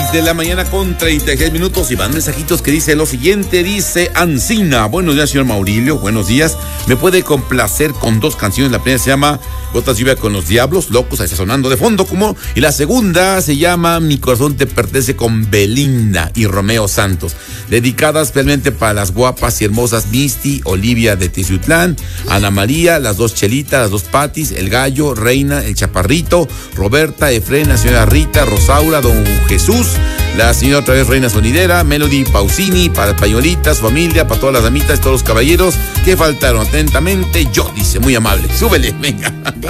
6:36 y van mensajitos que dice lo siguiente, dice Ancina. Buenos días, señor Maurilio, buenos días. Me puede complacer con 2 canciones. La primera se llama Gotas de lluvia con los Diablos, Locos, ahí está sonando de fondo como. Y la segunda se llama Mi corazón te pertenece con Belinda y Romeo Santos. Dedicadas especialmente para las guapas y hermosas Misty, Olivia de Tiziutlán, Ana María, las 2 Chelitas, las 2 Patis, el Gallo, Reina, el Chaparrito, Roberta, Efren, la señora Rita, Rosaura, don Jesús, la señora otra vez Reina Sonidera, Melody Pausini, para Pañolita, su familia, para todas las damitas, todos los caballeros que faltaron. Atentamente, yo, dice, muy amable. Súbele, venga.